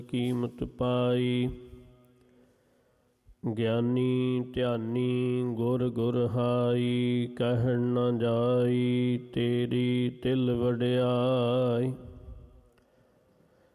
ਕੀਮਤ ਪਾਈ। ਗਿਆਨੀ ਧਿਆਨੀ ਗੁਰ ਗੁਰ ਹਾਈ, ਕਹਿਣ ਨਾ ਜਾਈ ਤੇਰੀ ਤਿਲ ਵਡਿਆਈ।